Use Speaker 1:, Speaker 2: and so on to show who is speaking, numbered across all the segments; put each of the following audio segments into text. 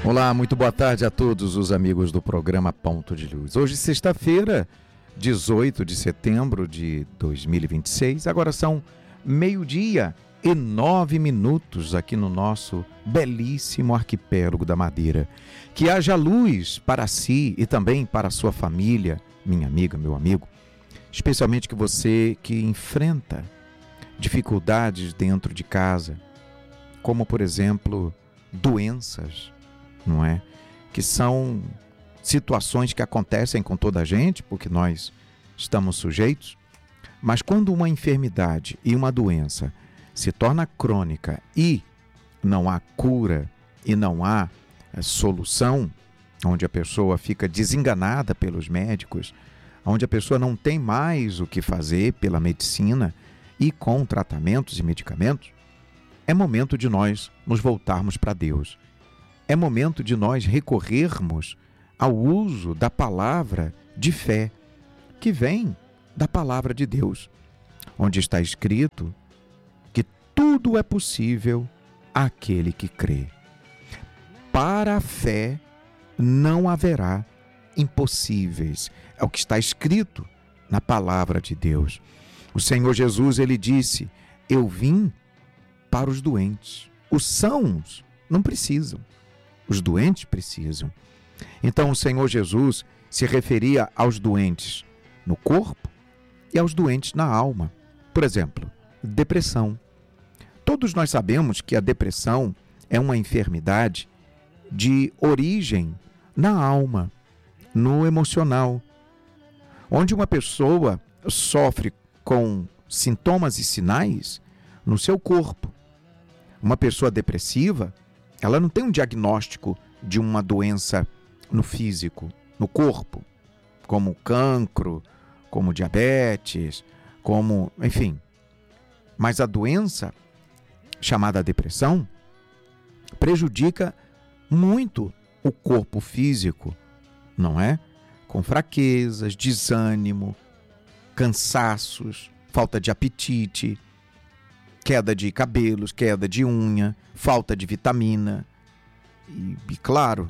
Speaker 1: Olá, muito boa tarde a todos os amigos do programa Ponto de Luz. Hoje, sexta-feira, 18 de setembro de 2026. Agora são 12:09 aqui no nosso belíssimo arquipélago da Madeira. Que haja luz para si e também para a sua família, minha amiga, meu amigo. Especialmente que você que enfrenta dificuldades dentro de casa, como, por exemplo, doenças, não é? Que são situações que acontecem com toda a gente, porque nós estamos sujeitos. Mas quando uma enfermidade e uma doença se torna crônica e não há cura e não há solução, onde a pessoa fica desenganada pelos médicos, onde a pessoa não tem mais o que fazer pela medicina e com tratamentos e medicamentos, é momento de nós nos voltarmos para Deus. É momento de nós recorrermos ao uso da palavra de fé, que vem da palavra de Deus, onde está escrito que tudo é possível àquele que crê. Para a fé não haverá impossíveis. É o que está escrito na palavra de Deus. O Senhor Jesus, ele disse: eu vim para os doentes. Os sãos não precisam. Os doentes precisam. Então o Senhor Jesus se referia aos doentes no corpo e aos doentes na alma. Por exemplo, depressão. Todos nós sabemos que a depressão é uma enfermidade de origem na alma, no emocional, onde uma pessoa sofre com sintomas e sinais no seu corpo. Uma pessoa depressiva, ela não tem um diagnóstico de uma doença no físico, no corpo, como cancro, como diabetes, como, enfim. Mas a doença, chamada depressão, prejudica muito o corpo físico, não é? Com fraquezas, desânimo, cansaços, falta de apetite, queda de cabelos, queda de unha, falta de vitamina e claro,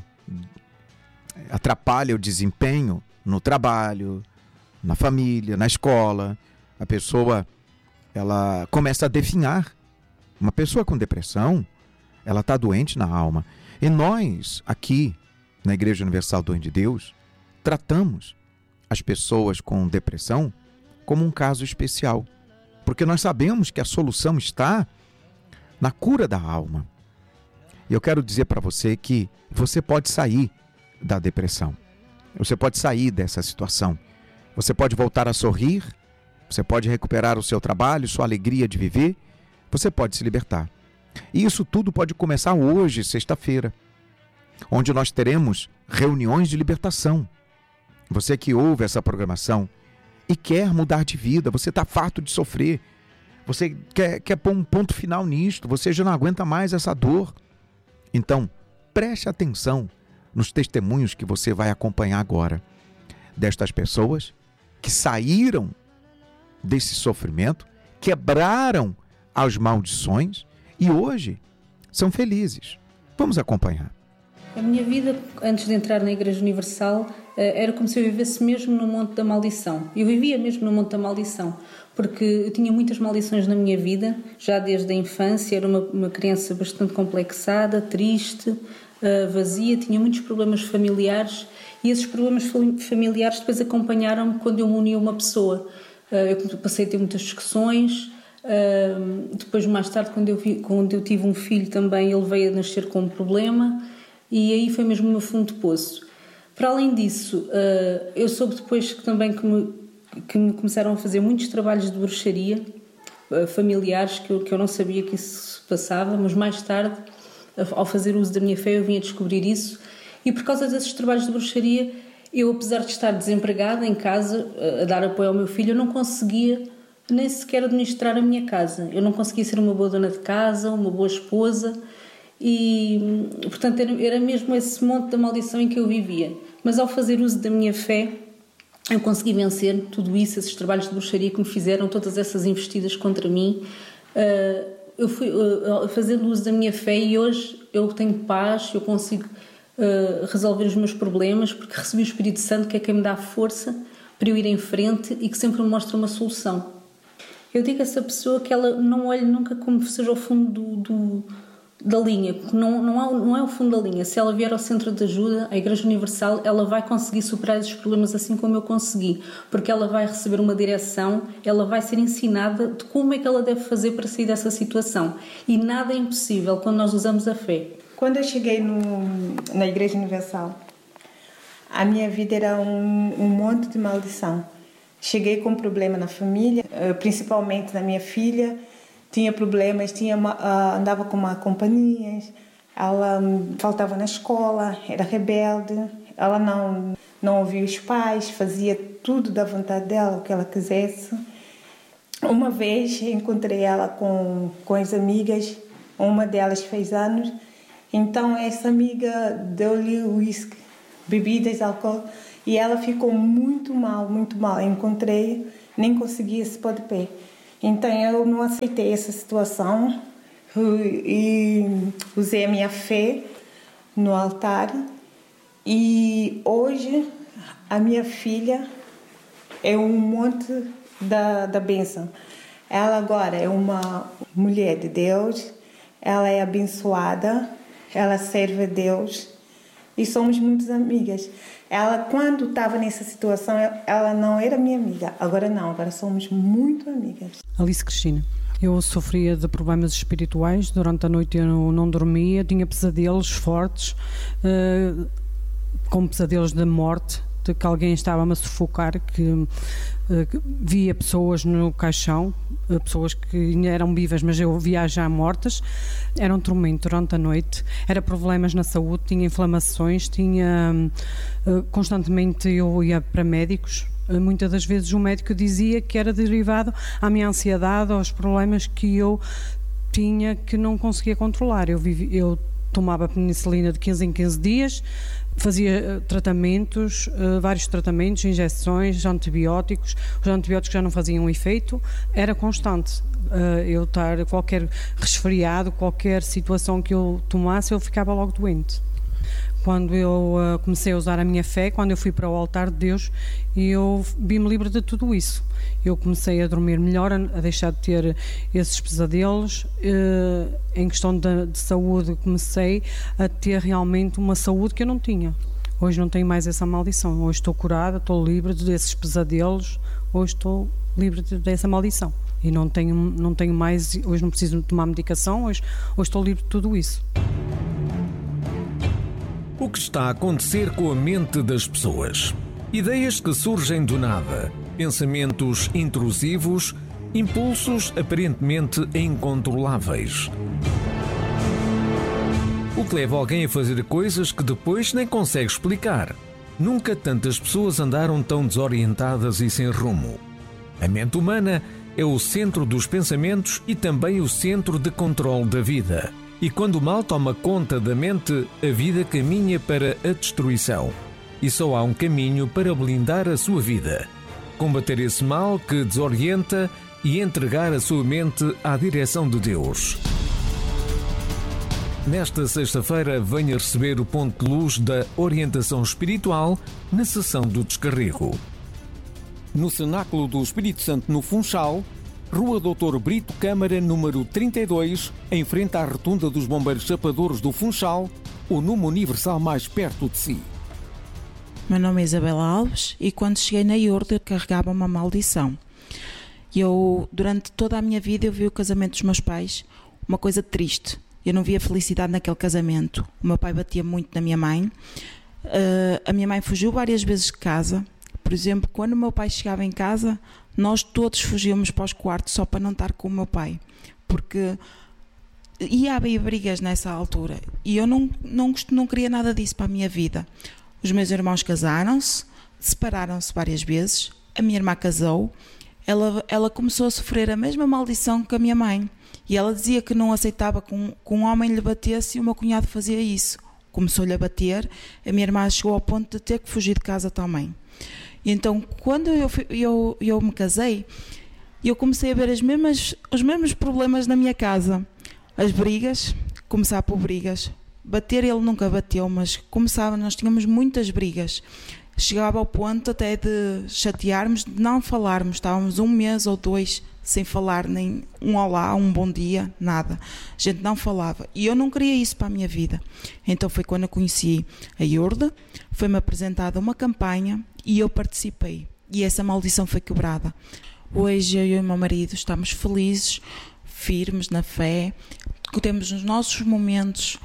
Speaker 1: atrapalha o desempenho no trabalho, na família, na escola. A pessoa, ela começa a definhar. Uma pessoa com depressão, ela está doente na alma. E nós, aqui, na Igreja Universal do Reino de Deus, tratamos as pessoas com depressão como um caso especial. Porque nós sabemos que a solução está na cura da alma. E eu quero dizer para você que você pode sair da depressão. Você pode sair dessa situação. Você pode voltar a sorrir. Você pode recuperar o seu trabalho, sua alegria de viver. Você pode se libertar. E isso tudo pode começar hoje, sexta-feira, onde nós teremos reuniões de libertação. Você que ouve essa programação e quer mudar de vida, você está farto de sofrer, você quer pôr um ponto final nisto, você já não aguenta mais essa dor. Então, preste atenção nos testemunhos que você vai acompanhar agora, destas pessoas que saíram desse sofrimento, quebraram as maldições e hoje são felizes. Vamos acompanhar.
Speaker 2: A minha vida, antes de entrar na Igreja Universal, era como se eu vivesse mesmo no Monte da Maldição. Eu vivia mesmo no Monte da Maldição, porque eu tinha muitas maldições na minha vida, já desde a infância. Era uma criança bastante complexada, triste, vazia, tinha muitos problemas familiares, e esses problemas familiares depois acompanharam-me quando eu me uni a uma pessoa. Eu passei a ter muitas discussões. Depois, mais tarde, quando eu tive um filho também, ele veio a nascer com um problema, e aí foi mesmo no fundo de poço. Para além disso, eu soube depois que me começaram a fazer muitos trabalhos de bruxaria familiares, que eu não sabia que isso se passava, mas mais tarde, ao fazer uso da minha fé, eu vim a descobrir isso. E por causa desses trabalhos de bruxaria, eu, apesar de estar desempregada em casa, a dar apoio ao meu filho, eu não conseguia nem sequer administrar a minha casa. Eu não conseguia ser uma boa dona de casa, uma boa esposa, e portanto era mesmo esse monte da maldição em que eu vivia. Mas ao fazer uso da minha fé, eu consegui vencer tudo isso, esses trabalhos de bruxaria que me fizeram, todas essas investidas contra mim. Eu fui fazendo uso da minha fé, e hoje eu tenho paz, eu consigo resolver os meus problemas, porque recebi o Espírito Santo, que é quem me dá força para eu ir em frente e que sempre me mostra uma solução. Eu digo a essa pessoa que ela não olhe nunca como seja ao fundo da linha, porque não é o fundo da linha. Se ela vier ao centro de ajuda, à Igreja Universal, ela vai conseguir superar esses problemas assim como eu consegui, porque ela vai receber uma direção, ela vai ser ensinada de como é que ela deve fazer para sair dessa situação. E nada é impossível quando nós usamos a fé.
Speaker 3: Quando eu cheguei na Igreja Universal, a minha vida era um monte de maldição. Cheguei com problema na família, principalmente na minha filha. Tinha problemas, andava com companhias, ela faltava na escola, era rebelde, ela não ouvia os pais, fazia tudo da vontade dela, o que ela quisesse. Uma vez encontrei ela com as amigas, uma delas fez anos, então essa amiga deu-lhe uísque, bebidas, álcool, e ela ficou muito mal, muito mal. Encontrei, nem conseguia se pôr de pé. Então eu não aceitei essa situação e usei a minha fé no altar. E hoje a minha filha é um monte da bênção. Ela agora é uma mulher de Deus, ela é abençoada, ela serve a Deus e somos muitas amigas. Ela, quando estava nessa situação, ela não era minha amiga. Agora não, agora somos muito amigas.
Speaker 4: Alice Cristina, eu sofria de problemas espirituais. Durante a noite eu não dormia, tinha pesadelos fortes, com pesadelos de morte, de que alguém estava-me a sufocar, que via pessoas no caixão, pessoas que ainda eram vivas, mas eu via já mortas. Era um tormento durante a noite, era problemas na saúde, tinha inflamações, constantemente eu ia para médicos. Muitas das vezes o médico dizia que era derivado à minha ansiedade, aos problemas que eu tinha que não conseguia controlar. Eu tomava penicilina de 15 em 15 dias, fazia tratamentos, vários tratamentos, injeções, antibióticos. Os antibióticos já não faziam efeito, era constante. Eu estar qualquer resfriado, qualquer situação que eu tomasse, eu ficava logo doente. Quando eu comecei a usar a minha fé, quando eu fui para o altar de Deus, eu vi-me livre de tudo isso. Eu comecei a dormir melhor, a deixar de ter esses pesadelos. Em questão de saúde, comecei a ter realmente uma saúde que eu não tinha. Hoje não tenho mais essa maldição. Hoje estou curada, estou livre desses pesadelos. Hoje estou livre dessa maldição. E não tenho mais, hoje não preciso tomar medicação, hoje estou livre de tudo isso.
Speaker 5: O que está a acontecer com a mente das pessoas? Ideias que surgem do nada, pensamentos intrusivos, impulsos aparentemente incontroláveis. O que leva alguém a fazer coisas que depois nem consegue explicar. Nunca tantas pessoas andaram tão desorientadas e sem rumo. A mente humana é o centro dos pensamentos e também o centro de controle da vida. E quando o mal toma conta da mente, a vida caminha para a destruição. E só há um caminho para blindar a sua vida: combater esse mal que desorienta e entregar a sua mente à direção de Deus. Nesta sexta-feira, venha receber o ponto de luz da orientação espiritual na sessão do descarrego. No Cenáculo do Espírito Santo, no Funchal, Rua Doutor Brito Câmara, número 32, em frente à Rotunda dos Bombeiros Chapadores do Funchal, o número universal mais perto de si.
Speaker 6: Meu nome é Isabela Alves e quando cheguei na Iorda carregava uma maldição. Durante toda a minha vida, eu vi o casamento dos meus pais uma coisa triste. Eu não via felicidade naquele casamento. O meu pai batia muito na minha mãe. A minha mãe fugiu várias vezes de casa. Por exemplo, quando o meu pai chegava em casa, nós todos fugíamos para os quartos só para não estar com o meu pai, porque ia haver brigas nessa altura e eu não queria nada disso para a minha vida. Os meus irmãos casaram-se, separaram-se várias vezes, a minha irmã casou, ela começou a sofrer a mesma maldição que a minha mãe e ela dizia que não aceitava que um homem lhe batesse e o meu cunhado fazia isso. Começou-lhe a bater, a minha irmã chegou ao ponto de ter que fugir de casa também. E então, quando eu me casei, eu comecei a ver os mesmos problemas na minha casa. As brigas, começar por brigas, bater ele nunca bateu, mas começava, nós tínhamos muitas brigas. Chegava ao ponto até de chatearmos, de não falarmos. Estávamos 1 mês ou 2 sem falar, nem um olá, um bom dia, nada. A gente não falava. E eu não queria isso para a minha vida. Então foi quando eu conheci a Iurde, foi-me apresentada uma campanha e eu participei. E essa maldição foi quebrada. Hoje eu e o meu marido estamos felizes, firmes na fé, temos os nossos momentos,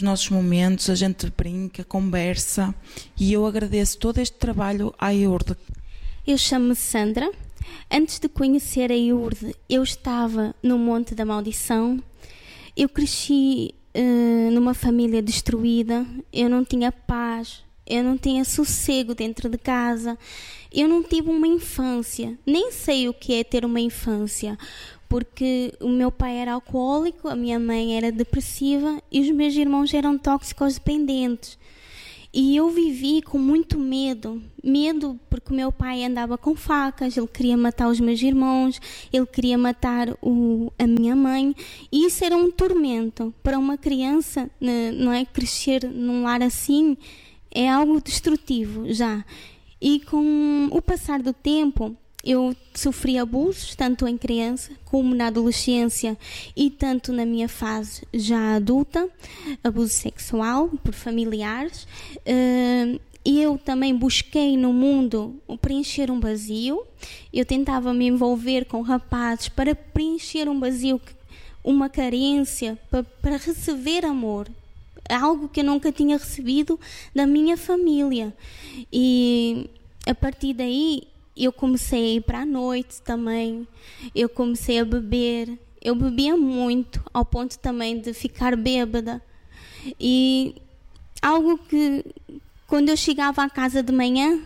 Speaker 6: a gente brinca, conversa, e eu agradeço todo este trabalho à Iurde.
Speaker 7: Eu chamo-me Sandra. Antes de conhecer a Iurde, eu estava no Monte da Maldição. Eu cresci numa família destruída, eu não tinha paz, eu não tinha sossego dentro de casa, eu não tive uma infância, nem sei o que é ter uma infância, porque o meu pai era alcoólico, a minha mãe era depressiva e os meus irmãos eram toxicodependentes. E eu vivi com muito medo porque o meu pai andava com facas, ele queria matar os meus irmãos, ele queria matar a minha mãe, e isso era um tormento. Para uma criança, não é, crescer num lar assim é algo destrutivo já. E com o passar do tempo, eu sofri abusos, tanto em criança como na adolescência e tanto na minha fase já adulta, abuso sexual por familiares. E eu também busquei no mundo preencher um vazio. Eu tentava me envolver com rapazes para preencher um vazio, uma carência, para receber amor. Algo que eu nunca tinha recebido da minha família. E a partir daí eu comecei a ir para a noite também, eu comecei a beber, eu bebia muito, ao ponto também de ficar bêbada. E algo que, quando eu chegava à casa de manhã,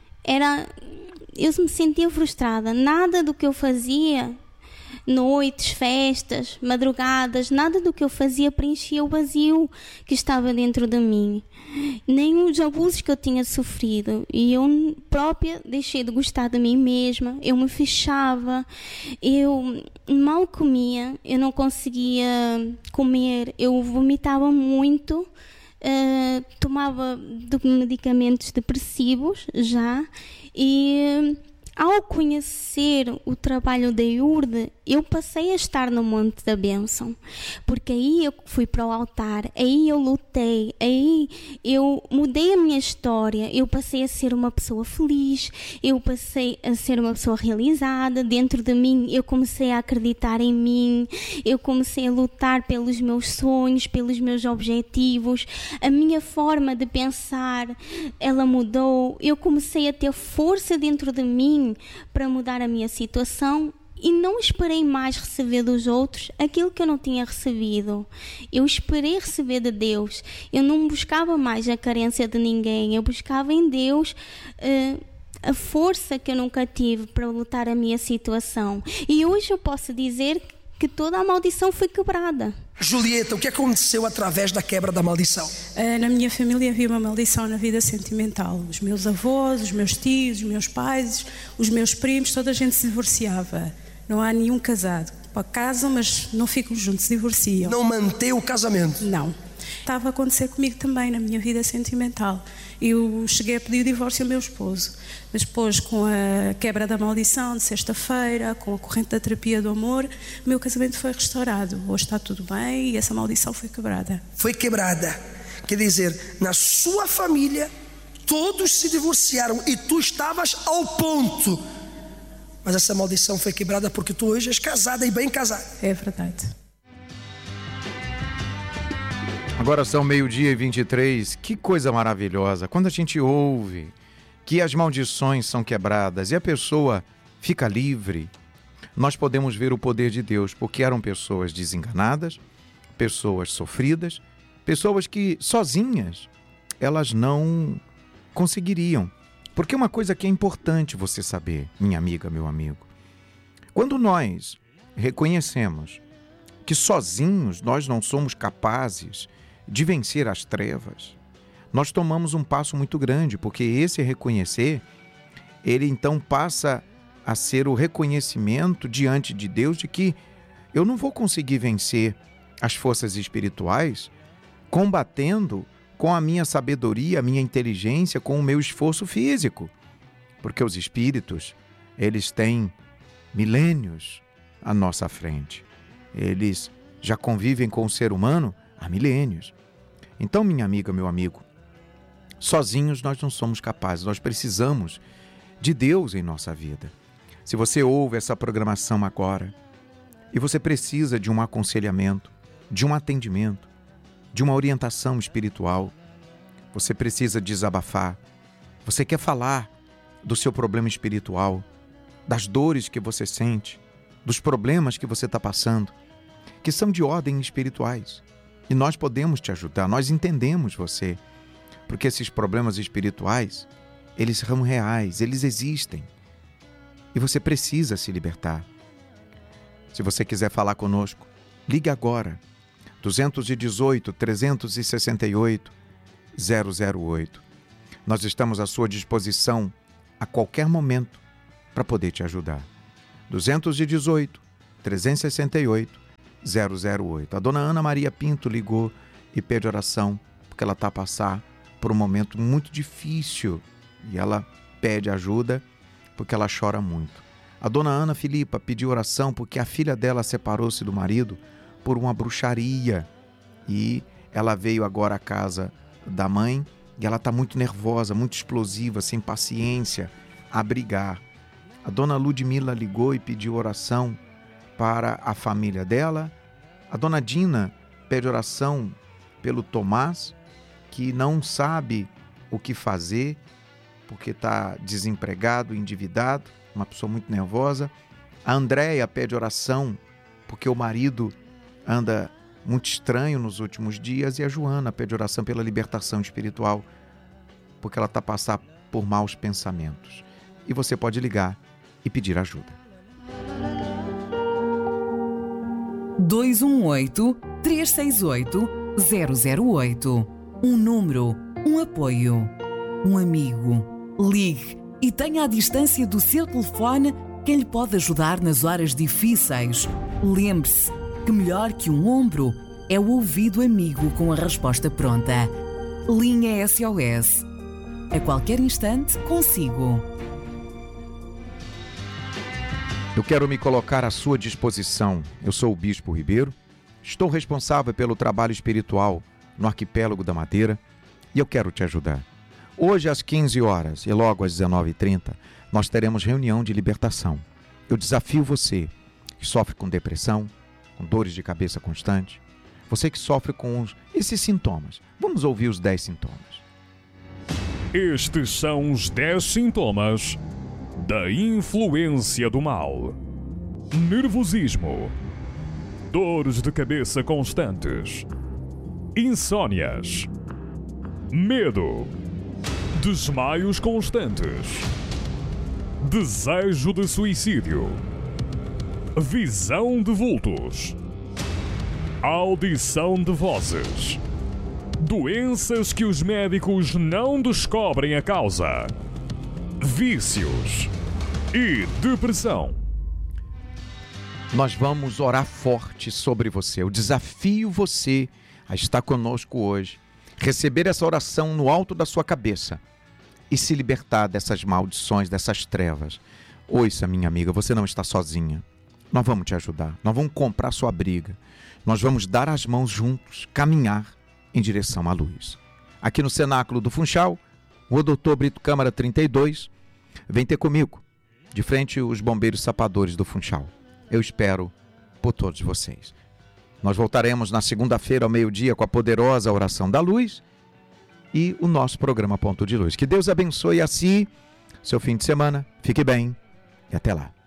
Speaker 7: eu me sentia frustrada. Nada do que eu fazia, noites, festas, madrugadas, nada do que eu fazia preenchia o vazio que estava dentro de mim. Nem os abusos que eu tinha sofrido. E eu própria deixei de gostar de mim mesma. Eu me fechava, eu mal comia, eu não conseguia comer, eu vomitava muito, tomava medicamentos depressivos já. E ao conhecer o trabalho da Iurde, eu passei a estar no Monte da Bênção, porque aí eu fui para o altar, aí eu lutei, aí eu mudei a minha história, eu passei a ser uma pessoa feliz, eu passei a ser uma pessoa realizada. Dentro de mim eu comecei a acreditar em mim, eu comecei a lutar pelos meus sonhos, pelos meus objetivos, a minha forma de pensar, ela mudou, eu comecei a ter força dentro de mim para mudar a minha situação. E não esperei mais receber dos outros aquilo que eu não tinha recebido. Eu esperei receber de Deus. Eu não buscava mais a carência de ninguém. Eu buscava em Deus a força que eu nunca tive para lutar a minha situação. E hoje eu posso dizer que toda a maldição foi quebrada.
Speaker 8: Julieta, o que aconteceu através da quebra da maldição?
Speaker 9: Na minha família havia uma maldição na vida sentimental. Os meus avós, os meus tios, os meus pais, os meus primos, toda a gente se divorciava. Não há nenhum casado. Casam, mas não ficam juntos, se divorciam.
Speaker 8: Não mantém o casamento?
Speaker 9: Não. Estava a acontecer comigo também, na minha vida sentimental. Eu cheguei a pedir o divórcio ao meu esposo. Mas depois, com a quebra da maldição de sexta-feira, com a corrente da terapia do amor, o meu casamento foi restaurado. Hoje está tudo bem e essa maldição foi quebrada.
Speaker 8: Foi quebrada. Quer dizer, na sua família, todos se divorciaram e tu estavas ao ponto. Mas essa maldição foi quebrada porque tu hoje és casada e bem casada.
Speaker 9: É verdade.
Speaker 1: Agora são 12:23. Que coisa maravilhosa. Quando a gente ouve que as maldições são quebradas e a pessoa fica livre, nós podemos ver o poder de Deus, porque eram pessoas desenganadas, pessoas sofridas, pessoas que sozinhas elas não conseguiriam. Porque uma coisa que é importante você saber, minha amiga, meu amigo, quando nós reconhecemos que sozinhos nós não somos capazes de vencer as trevas, nós tomamos um passo muito grande, porque esse reconhecer, ele então passa a ser o reconhecimento diante de Deus de que eu não vou conseguir vencer as forças espirituais combatendo com a minha sabedoria, a minha inteligência, com o meu esforço físico. Porque os espíritos, eles têm milênios à nossa frente. Eles já convivem com o ser humano há milênios. Então, minha amiga, meu amigo, sozinhos nós não somos capazes, nós precisamos de Deus em nossa vida. Se você ouve essa programação agora e você precisa de um aconselhamento, de um atendimento, de uma orientação espiritual, você precisa desabafar, você quer falar do seu problema espiritual, das dores que você sente, dos problemas que você está passando, que são de ordem espirituais. E nós podemos te ajudar, nós entendemos você, porque esses problemas espirituais, eles são reais, eles existem. E você precisa se libertar. Se você quiser falar conosco, ligue agora, 218-368-008. Nós estamos à sua disposição a qualquer momento para poder te ajudar. 218-368-008. A dona Ana Maria Pinto ligou e pede oração, porque ela está a passar por um momento muito difícil e ela pede ajuda porque ela chora muito. A dona Ana Filipa pediu oração porque a filha dela separou-se do marido por uma bruxaria e ela veio agora à casa da mãe e ela está muito nervosa, muito explosiva, sem paciência a brigar. A dona Ludmila ligou e pediu oração para a família dela. A dona Dina pede oração pelo Tomás, que não sabe o que fazer, porque está desempregado, endividado, uma pessoa muito nervosa. A Andréia pede oração, porque o marido anda muito estranho nos últimos dias. E a Joana pede oração pela libertação espiritual, porque ela está a passar por maus pensamentos. E você pode ligar e pedir ajuda.
Speaker 10: 218-368-008. Um número, um apoio, um amigo. Ligue e tenha à distância do seu telefone quem lhe pode ajudar nas horas difíceis. Lembre-se que melhor que um ombro é o ouvido amigo com a resposta pronta. Linha SOS. A qualquer instante consigo.
Speaker 1: Eu quero me colocar à sua disposição. Eu sou o Bispo Ribeiro, estou responsável pelo trabalho espiritual no Arquipélago da Madeira e eu quero te ajudar. Hoje às 15 horas e logo às 19h30 nós teremos reunião de libertação. Eu desafio você que sofre com depressão, com dores de cabeça constante, você que sofre com esses sintomas. Vamos ouvir os 10 sintomas.
Speaker 11: Estes são os 10 sintomas da influência do mal: nervosismo, dores de cabeça constantes, insônias, medo, desmaios constantes, desejo de suicídio, visão de vultos, audição de vozes, doenças que os médicos não descobrem a causa, vícios e depressão.
Speaker 1: Nós vamos orar forte sobre você. Eu desafio você a estar conosco hoje, receber essa oração no alto da sua cabeça e se libertar dessas maldições, dessas trevas. Ouça, minha amiga, você não está sozinha. Nós vamos te ajudar, nós vamos comprar sua briga, nós vamos dar as mãos juntos, caminhar em direção à luz. Aqui no Cenáculo do Funchal, o Dr. Brito Câmara 32, vem ter comigo, de frente os bombeiros sapadores do Funchal. Eu espero por todos vocês. Nós voltaremos na segunda-feira ao meio-dia com a poderosa oração da luz e o nosso programa Ponto de Luz. Que Deus abençoe a si, seu fim de semana, fique bem e até lá.